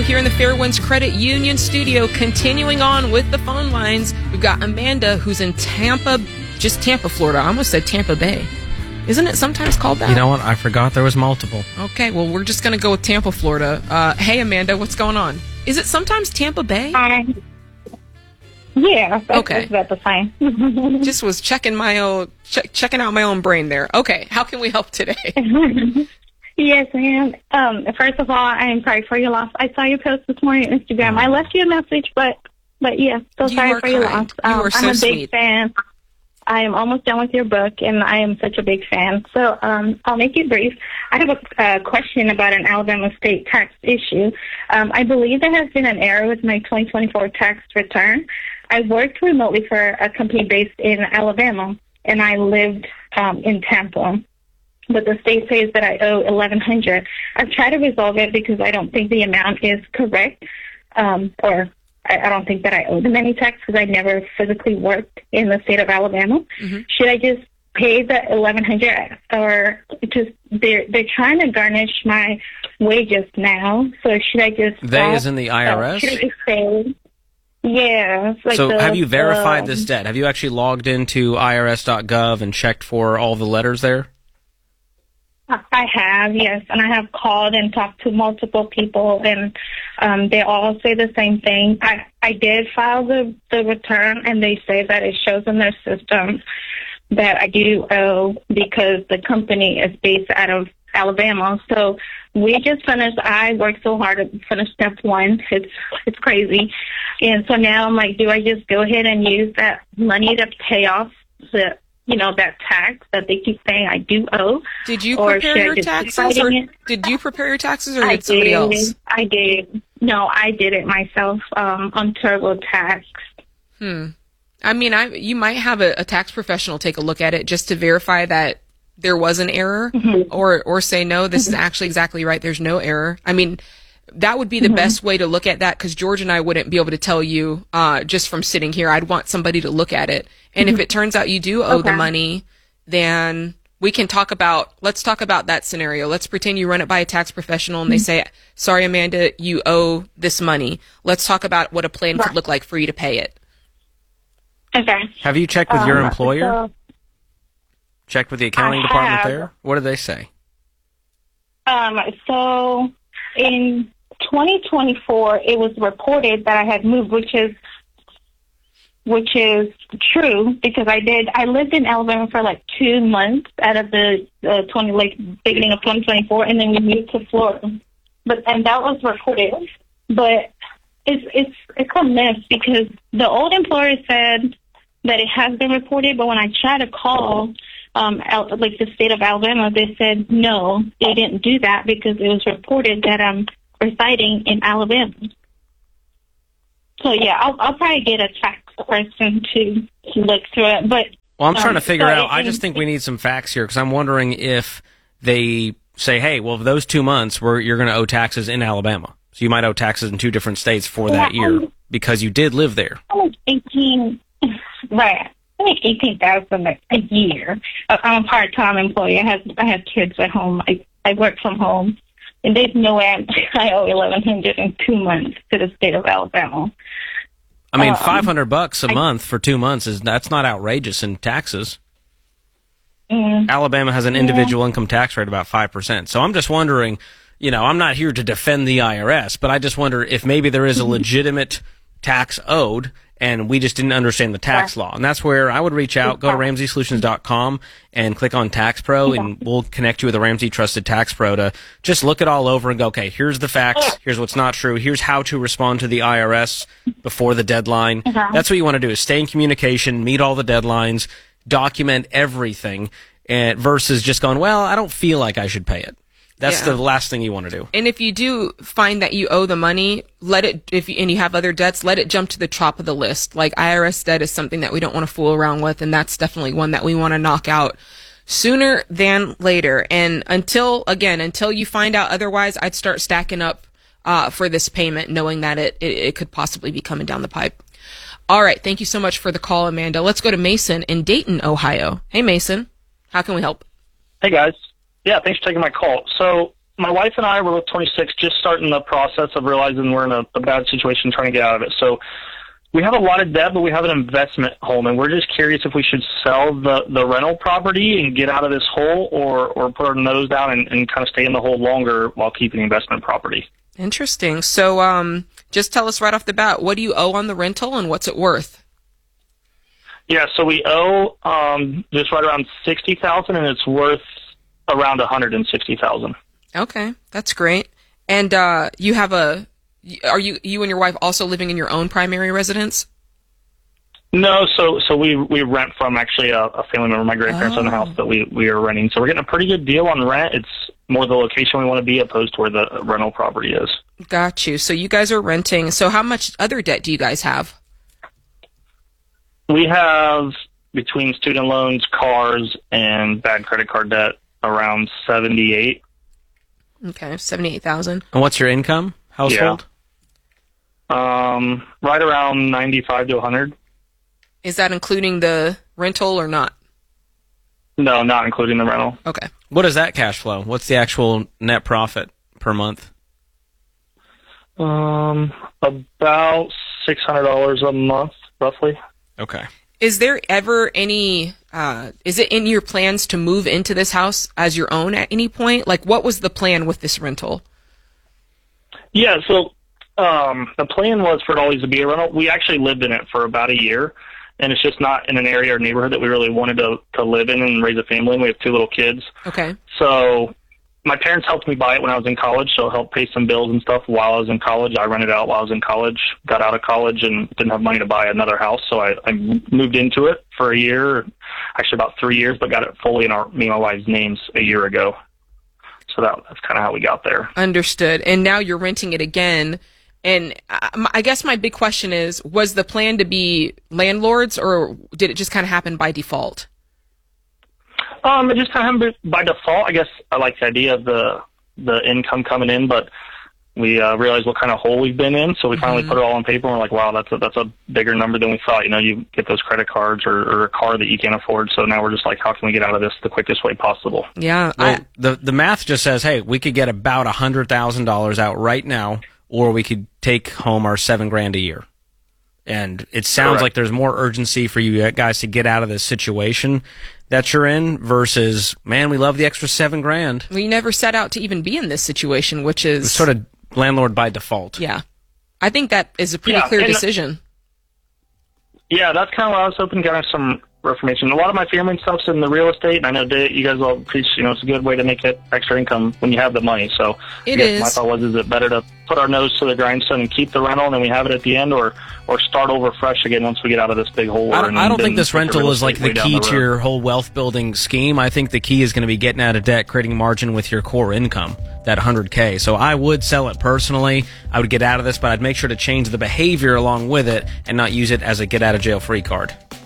here in the Fairwinds Credit Union studio, continuing on with the phone lines. We've got Amanda, who's in Tampa, Florida. I almost said Tampa Bay. Isn't it sometimes called that? You know what? I forgot there was multiple. Okay, well, we're just going to go with Tampa, Florida. Hey, Amanda, what's going on? Is it sometimes Tampa Bay? Yeah. Okay. That's the fine. Just was checking checking out my own brain there. Okay, how can we help today? Yes, ma'am. First of all, I am sorry for your loss. I saw your post this morning on Instagram. I left you a message, but yeah, so sorry for your loss. You are so I'm a sweet. big fan. I am almost done with your book, and I am such a big fan. So I'll make it brief. I have a question about an Alabama state tax issue. I believe there has been an error with my 2024 tax return. I worked remotely for a company based in Alabama, and I lived in Tampa. But the state says that I owe $1,100. I've tried to resolve it because I don't think the amount is correct, or I don't think that I owe them any tax because I never physically worked in the state of Alabama. Mm-hmm. Should I just pay the $1,100, or just they're trying to garnish my wages now? So should I just they as in the IRS? Should I just say? Yeah. Like so have you verified this debt? Have you actually logged into irs.gov and checked for all the letters there? I have, yes, and I have called and talked to multiple people, and they all say the same thing. I did file the return, and they say that it shows in their system that I do owe because the company is based out of Alabama. So we just finished. I worked so hard to finish step one. It's crazy, and so now I'm like, do I just go ahead and use that money to pay off that tax that they keep saying I do owe? Did you prepare your taxes, or did you prepare your taxes, or did somebody else? I did. No, I did it myself on TurboTax. I mean, you might have a tax professional take a look at it just to verify that there was an error, mm-hmm. or say, no, this is actually exactly right. There's no error. I mean, that would be the mm-hmm. best way to look at that, because George and I wouldn't be able to tell you just from sitting here. I'd want somebody to look at it. And if it turns out you do owe the money, then we can let's talk about that scenario. Let's pretend you run it by a tax professional and they say, sorry, Amanda, you owe this money. Let's talk about what a plan could look like for you to pay it. Okay. Have you checked with your employer? Checked with the accounting department there? What did they say? So in 2024, it was reported that I had moved, which is true, because I lived in Alabama for like 2 months out of the beginning of 2024, and then we moved to Florida. And that was reported, but it's a mess because the old employer said that it has been reported, but when I tried to call the state of Alabama, they said no, they didn't do that because it was reported that I'm residing in Alabama. So yeah, I'll probably get a tax person to look through it. But I'm trying to figure out. I just think we need some facts here, because I'm wondering if they say, hey, well, those 2 months you're going to owe taxes in Alabama, so you might owe taxes in 2 different states for that year because you did live there. I make 18, right? I make $18,000 a year. I'm a part-time employee. I have kids at home. I work from home. And there's no way I owe $1,100 in 2 months to the state of Alabama. I mean, $500 a month for 2 months that's not outrageous in taxes. Alabama has an individual income tax rate of about 5%. So I'm just wondering, I'm not here to defend the IRS, but I just wonder if maybe there is a legitimate tax owed, and we just didn't understand the tax law. And that's where I would reach out, go to RamseySolutions.com and click on Tax Pro, and we'll connect you with a Ramsey Trusted Tax Pro to just look it all over and go, okay, here's the facts, here's what's not true, here's how to respond to the IRS before the deadline. That's what you want to do, is stay in communication, meet all the deadlines, document everything, versus just going, well, I don't feel like I should pay it. That's the last thing you want to do. And if you do find that you owe the money, and you have other debts, let it jump to the top of the list. Like, IRS debt is something that we don't want to fool around with, and that's definitely one that we want to knock out sooner than later. And until you find out otherwise, I'd start stacking up for this payment, knowing that it could possibly be coming down the pipe. All right. Thank you so much for the call, Amanda. Let's go to Mason in Dayton, Ohio. Hey, Mason. How can we help? Hey, guys. Yeah, thanks for taking my call. So my wife and I were with 26, just starting the process of realizing we're in a bad situation, trying to get out of it. So we have a lot of debt, but we have an investment home, and we're just curious if we should sell the rental property and get out of this hole, or put our nose down and kind of stay in the hole longer while keeping the investment property. Interesting. So just tell us right off the bat, what do you owe on the rental and what's it worth? Yeah, so we owe just right around $60,000, and it's worth around $160,000. Okay, that's great. And you have are you and your wife also living in your own primary residence? No, so we rent from actually a family member. My grandparents own the house that we are renting. So we're getting a pretty good deal on rent. It's more the location we want to be opposed to where the rental property is. Got you. So you guys are renting. So how much other debt do you guys have? We have, between student loans, cars, and bad credit card debt, around $78,000. Okay, $78,000. And what's your income household? Yeah. Right around $95,000 to $100,000. Is that including the rental or not? No, not including the rental. Okay. What is that cash flow? What's the actual net profit per month? About $600 a month, roughly. Okay. Is there ever any, is it in your plans to move into this house as your own at any point? Like, what was the plan with this rental? Yeah, so the plan was for it always to be a rental. We actually lived in it for about a year, and it's just not in an area or neighborhood that we really wanted to live in and raise a family. And we have 2 little kids. Okay. So my parents helped me buy it when I was in college, so it helped pay some bills and stuff while I was in college. I rented it out while I was in college, got out of college, and didn't have money to buy another house, so I moved into it for a year, actually about 3 years, but got it fully in me and my wife's names a year ago. So that's kind of how we got there. Understood. And now you're renting it again. And I guess my big question is, was the plan to be landlords, or did it just kind of happen by default? It just kind of happened by default. I guess I like the idea of the income coming in, but we realized what kind of hole we've been in, so we finally put it all on paper, and we're like, wow, that's a bigger number than we thought. You know, you get those credit cards or a car that you can't afford, so now we're just like, how can we get out of this the quickest way possible? Yeah. Well, the math just says, hey, we could get about $100,000 out right now, or we could take home our $7,000 a year. And it sounds like there's more urgency for you guys to get out of this situation that you're in versus, man, we love the extra $7,000. We never set out to even be in this situation, which is sort of landlord by default. Yeah. I think that is a pretty clear decision. Yeah, that's kind of what I was hoping to get some information. A lot of my family and stuff's in the real estate, and I know you guys all preach, it's a good way to make it extra income when you have the money. So it is. My thought was, is it better to put our nose to the grindstone and keep the rental and then we have it at the end, or start over fresh again once we get out of this big hole? I don't think this rental is like the key to your whole wealth building scheme. I think the key is going to be getting out of debt, creating margin with your core income, that $100K. So I would sell it personally. I would get out of this, but I'd make sure to change the behavior along with it and not use it as a get out of jail free card.